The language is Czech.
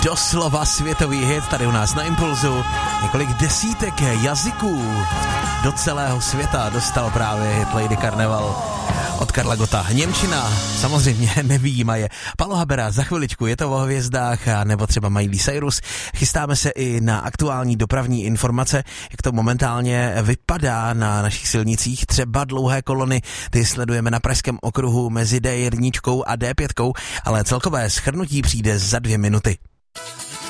doslova světový hit tady u nás na Impulzu. Několik desítek jazyků do celého světa dostal právě hit Lady Carnival od Karla Gotta. Němčina samozřejmě nevyjímaje. Paolo Habera, za chviličku je to o hvězdách, a nebo třeba Miley Cyrus. Chystáme se i na aktuální dopravní informace, jak to momentálně vypadá na našich silnicích. Třeba dlouhé kolony, ty sledujeme na Pražském okruhu mezi D1 a D5, ale celkové shrnutí přijde za 2 minuty.